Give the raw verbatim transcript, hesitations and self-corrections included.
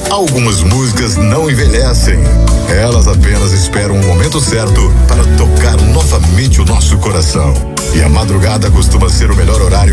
Algumas músicas não envelhecem. Elas apenas esperam o momento certo para tocar novamente o nosso coração. E a madrugada costuma ser o melhor horário